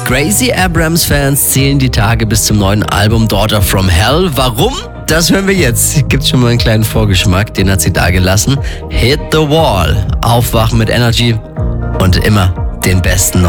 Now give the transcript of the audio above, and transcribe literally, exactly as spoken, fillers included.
Gracie Abrams-Fans zählen die Tage bis zum neuen Album Daughter from Hell. Warum? Das hören wir jetzt. Gibt schon mal einen kleinen Vorgeschmack, den hat sie da gelassen. Hit the Wall. Aufwachen mit Energy und immer den besten